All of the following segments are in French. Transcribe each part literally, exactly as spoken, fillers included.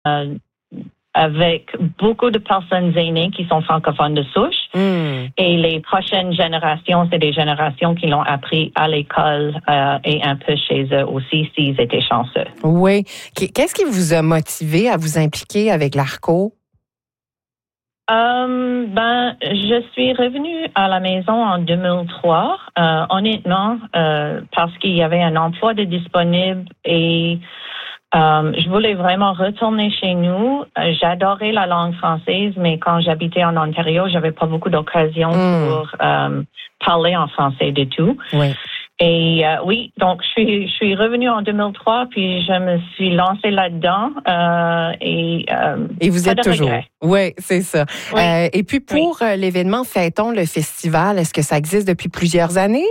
euh, avec beaucoup de personnes aînées qui sont francophones de souche. Mm. Et les prochaines générations, c'est des générations qui l'ont appris à l'école euh, et un peu chez eux aussi, s'ils étaient chanceux. Oui. Qu'est-ce qui vous a motivé à vous impliquer avec l'Arco? Euh, ben, je suis revenue à la maison en deux mille trois, euh, honnêtement, euh, parce qu'il y avait un emploi de disponible et Euh, je voulais vraiment retourner chez nous. Euh, j'adorais la langue française, mais quand j'habitais en Ontario, j'avais pas beaucoup d'occasions mmh. pour euh, parler en français du tout. Oui. Et euh, oui, donc je suis je suis revenue en deux mille trois, puis je me suis lancée là-dedans. Euh, et euh, et vous êtes toujours. Oui, c'est ça. Oui. Euh, et puis pour oui. l'événement Fêtons le festival, est-ce que ça existe depuis plusieurs années?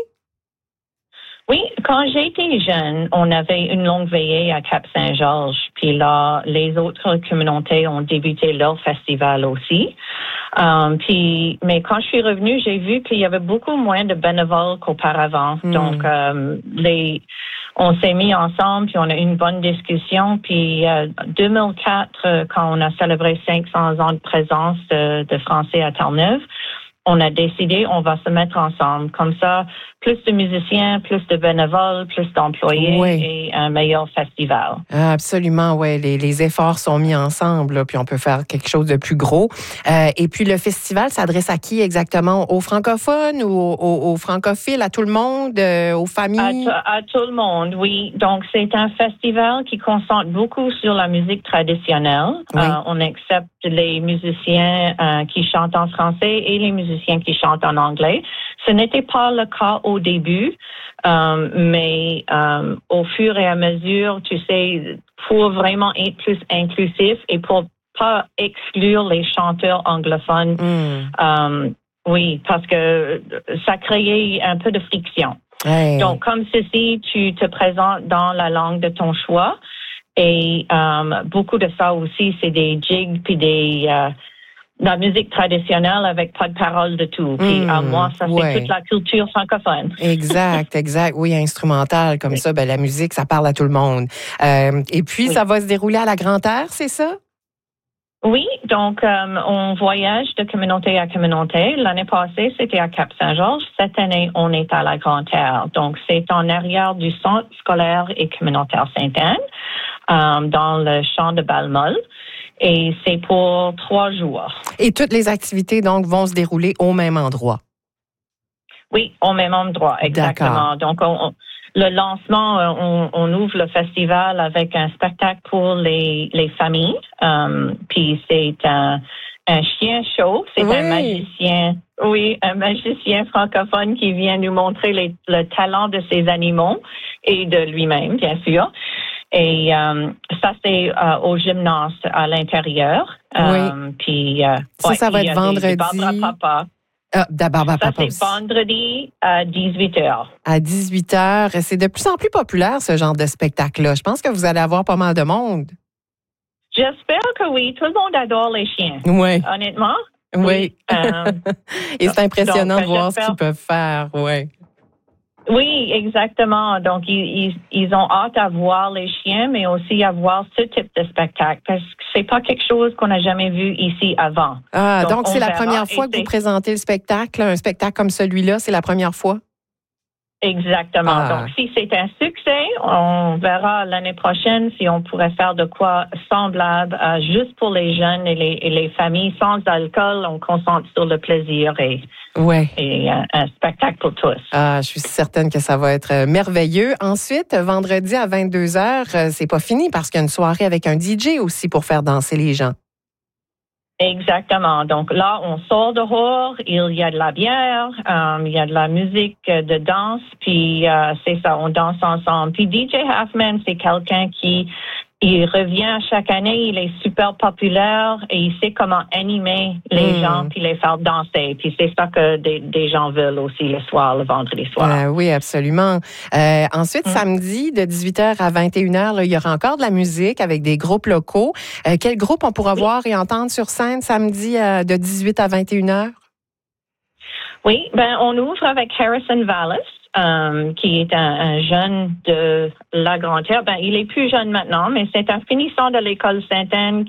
Oui, quand j'étais jeune, on avait une longue veillée à Cap-Saint-Georges. Puis là, les autres communautés ont débuté leur festival aussi. Um, puis, mais quand je suis revenue, j'ai vu qu'il y avait beaucoup moins de bénévoles qu'auparavant. Mm. Donc, um, les, on s'est mis ensemble, puis on a eu une bonne discussion. Puis, euh, deux mille quatre, quand on a célébré cinq cents ans de présence de, de Français à Terre-Neuve, on a décidé, on va se mettre ensemble. Comme ça, plus de musiciens, plus de bénévoles, plus d'employés oui. et un meilleur festival. Ah, absolument, oui. Les, les efforts sont mis ensemble, là, puis on peut faire quelque chose de plus gros. Euh, et puis, le festival s'adresse à qui exactement? Aux francophones ou aux, aux, aux francophiles, à tout le monde, euh, aux familles? À, t- à tout le monde, oui. Donc, c'est un festival qui concentre beaucoup sur la musique traditionnelle. Oui. Euh, on accepte les musiciens euh, qui chantent en français et les musiciens qui chantent en anglais. Ce n'était pas le cas au début, euh, mais euh, au fur et à mesure, tu sais, pour vraiment être plus inclusif et pour pas exclure les chanteurs anglophones, mm. euh, oui, parce que ça créait un peu de friction. Hey. Donc, comme ceci, tu te présentes dans la langue de ton choix et euh, beaucoup de ça aussi, c'est des jigs puis des... Euh, la musique traditionnelle avec pas de paroles de tout. Puis, mmh, à moi, ça, c'est ouais. toute la culture francophone. Exact, exact. Oui, instrumentale, comme oui. ça, ben, la musique, ça parle à tout le monde. Euh, et puis, oui. ça va se dérouler à la Grande-Terre, c'est ça? Oui, donc, euh, on voyage de communauté à communauté. L'année passée, c'était à Cap-Saint-Georges. Cette année, on est à la Grande-Terre. Donc, c'est en arrière du centre scolaire et communautaire Sainte-Anne, euh, dans le champ de Balmol. Et c'est pour trois jours. Et toutes les activités, donc, vont se dérouler au même endroit? Oui, au même endroit, exactement. D'accord. Donc, on, on, le lancement, on, on ouvre le festival avec un spectacle pour les, les familles. Um, puis c'est un, un chien show. C'est oui. un magicien, oui, un magicien francophone qui vient nous montrer les, le talent de ses animaux et de lui-même, bien sûr. Et euh, ça, c'est euh, au gymnase à l'intérieur. Oui. Euh, puis, euh, ça, ouais, ça va être vendredi. Papa. Ah, d'abord, ça, papa c'est aussi. vendredi à dix-huit heures. À dix-huit heures. C'est de plus en plus populaire, ce genre de spectacle-là. Je pense que vous allez avoir pas mal de monde. J'espère que oui. Tout le monde adore les chiens. Oui. Honnêtement. Oui. oui. Euh, Et c'est impressionnant donc, de voir ce qu'ils peuvent faire. Oui. Oui, exactement. Donc, ils, ils, ils ont hâte à voir les chiens, mais aussi à voir ce type de spectacle, parce que c'est pas quelque chose qu'on n'a jamais vu ici avant. Ah, donc, donc c'est la première fois que vous présentez le spectacle, un spectacle comme celui-là, c'est la première fois? Exactement. Ah. Donc, si c'est un succès, on verra l'année prochaine si on pourrait faire de quoi semblable euh, juste pour les jeunes et les, et les familles sans alcool. On concentre sur le plaisir et, ouais. et un, un spectacle pour tous. Ah, je suis certaine que ça va être merveilleux. Ensuite, vendredi à vingt-deux heures, c'est pas fini parce qu'il y a une soirée avec un D J aussi pour faire danser les gens. Exactement. Donc là, on sort dehors, il y a de la bière, um, il y a de la musique de danse, puis euh, c'est ça, on danse ensemble. Puis D J Halfman, c'est quelqu'un qui il revient chaque année, il est super populaire et il sait comment animer les mmh. gens puis les faire danser. Puis c'est ça que des, des gens veulent aussi le soir, le vendredi soir. Euh, oui, absolument. Euh, ensuite, mmh. samedi, de dix-huit heures à vingt et une heures, là, il y aura encore de la musique avec des groupes locaux. Euh, quel groupe on pourra oui. voir et entendre sur scène samedi euh, de dix-huit à vingt et une heures? Oui, ben on ouvre avec Harrison Vallis. euh, qui est un, un jeune de la Grande-Terre. Ben, il est plus jeune maintenant, mais c'est un finissant de l'école Sainte-Anne